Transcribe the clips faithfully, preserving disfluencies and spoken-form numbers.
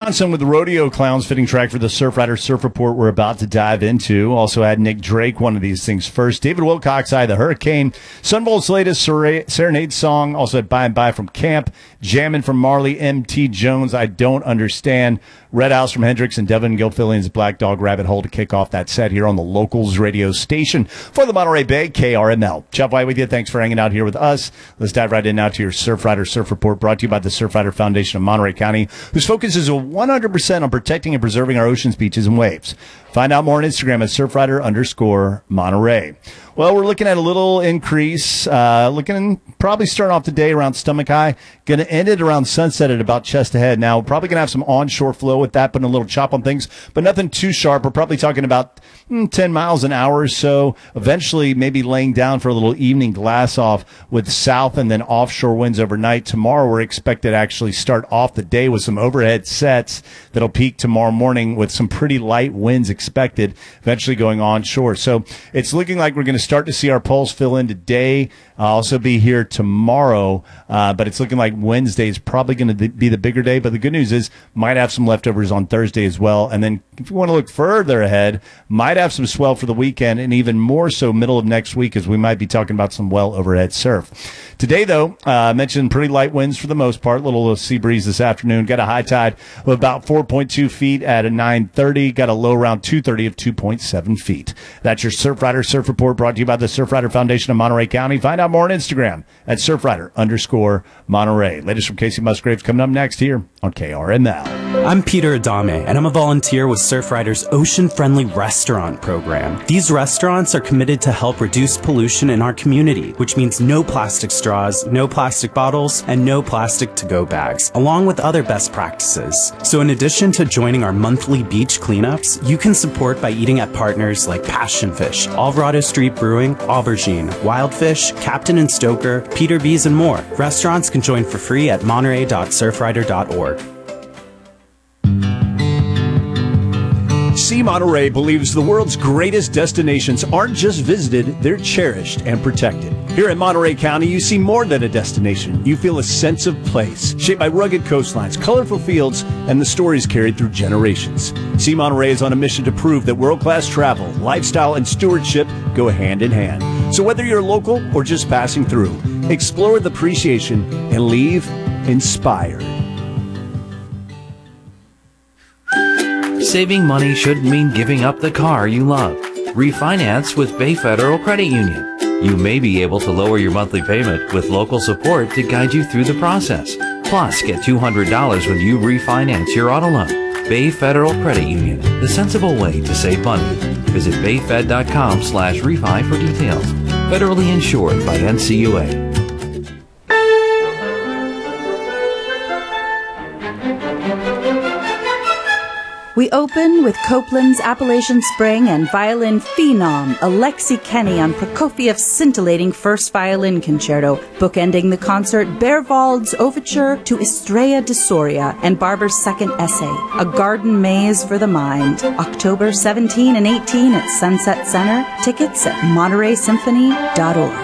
Johnson with the Rodeo Clowns, fitting track for the Surf Rider Surf Report we're about to dive into. Also had Nick Drake, one of these things first. David Wilcox, I, the Hurricane. Sunvolt's latest Serenade song. Also had By and By from Camp. Jammin' from Marley. M T Jones, I Don't Understand. Red House from Hendrix, and Devin Gilfillian's Black Dog Rabbit Hole to kick off that set here on the Locals radio station for the Monterey Bay, K R M L. Jeff White with you. Thanks for hanging out here with us. Let's dive right in now to your Surf Rider Surf Report, brought to you by the Surf Rider Foundation of Monterey County, whose focus is one hundred percent on protecting and preserving our oceans, beaches, and waves. Find out more on Instagram at surfrider underscore Monterey. Well, we're looking at a little increase, uh, looking probably starting off the day around stomach high, going to end it around sunset at about chest ahead. Now, we're probably going to have some onshore flow with that, putting a little chop on things, but nothing too sharp. We're probably talking about mm, ten miles an hour or so, eventually maybe laying down for a little evening glass off with south and then offshore winds overnight. Tomorrow, we're expected to actually start off the day with some overhead sets that'll peak tomorrow morning with some pretty light winds expected, eventually going onshore. So it's looking like we're going to start to see our poles fill in today. I'll also be here tomorrow, uh, but it's looking like Wednesday is probably going to be the bigger day. But the good news is might have some leftovers on Thursday as well. And then if you want to look further ahead, might have some swell for the weekend, and even more so middle of next week, as we might be talking about some well overhead surf. Today, though, uh, I mentioned pretty light winds for the most part. Little sea breeze this afternoon. Got a high tide of about four point two feet at a nine thirty. Got a low around two thirty of two point seven feet. That's your Surf Rider Surf Report, brought to you by the Surf Rider Foundation of Monterey County. Find out more on Instagram at surfrider underscore Monterey. Latest from Casey Musgraves coming up next here on K R M L. I'm Peter Adame, and I'm a volunteer with Surf Rider's ocean-friendly restaurant program. These restaurants are committed to help reduce pollution in our community, which means no plastic straws, no plastic bottles, and no plastic to-go bags, along with other best practices. So in addition to joining our monthly beach cleanups, you can support by eating at partners like Passion Fish, Alvarado Street Brewing, Aubergine, Wildfish, Captain and Stoker, Peter B's, and more. Restaurants can join for free at monterey dot surfrider dot org. See Monterey believes the world's greatest destinations aren't just visited, they're cherished and protected. Here in Monterey County, you see more than a destination. You feel a sense of place, shaped by rugged coastlines, colorful fields, and the stories carried through generations. See Monterey is on a mission to prove that world-class travel, lifestyle, and stewardship go hand in hand. So whether you're local or just passing through, explore with appreciation and leave inspired. Saving money shouldn't mean giving up the car you love. Refinance with Bay Federal Credit Union. You may be able to lower your monthly payment with local support to guide you through the process. Plus, get two hundred dollars when you refinance your auto loan. Bay Federal Credit Union, the sensible way to save money. Visit bayfed.com slash refi for details. Federally insured by N C U A. We open with Copland's Appalachian Spring and violin phenom Alexi Kenny on Prokofiev's scintillating first violin concerto, bookending the concert Berwald's overture to Estrella de Soria and Barber's second essay, A Garden Maze for the Mind. October seventeenth and eighteenth at Sunset Center. Tickets at monterey symphony dot org.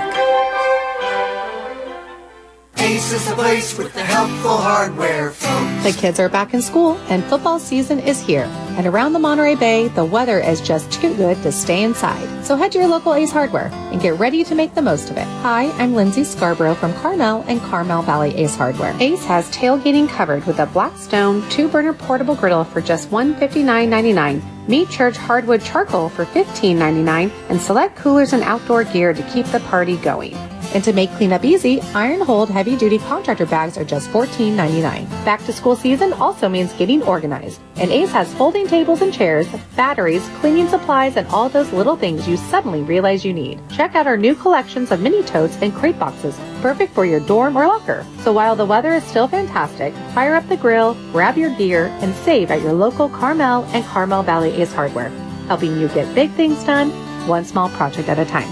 Ace is the place with the helpful hardware, folks. The kids are back in school and football season is here. And around the Monterey Bay, the weather is just too good to stay inside. So head to your local Ace Hardware and get ready to make the most of it. Hi, I'm Lindsay Scarborough from Carmel and Carmel Valley Ace Hardware. Ace has tailgating covered with a Blackstone two-burner portable griddle for just one hundred fifty-nine ninety-nine. Meat Church hardwood charcoal for fifteen ninety-nine, and select coolers and outdoor gear to keep the party going. And to make cleanup easy, Iron Hold heavy-duty contractor bags are just fourteen ninety-nine. Back to school season also means getting organized. And Ace has folding tables and chairs, batteries, cleaning supplies, and all those little things you suddenly realize you need. Check out our new collections of mini totes and crate boxes, perfect for your dorm or locker. So while the weather is still fantastic, fire up the grill, grab your gear, and save at your local Carmel and Carmel Valley Ace Hardware, helping you get big things done, one small project at a time.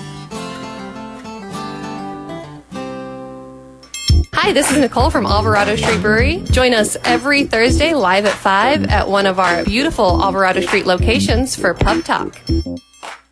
Hi, this is Nicole from Alvarado Street Brewery. Join us every Thursday live at five at one of our beautiful Alvarado Street locations for Pub Talk.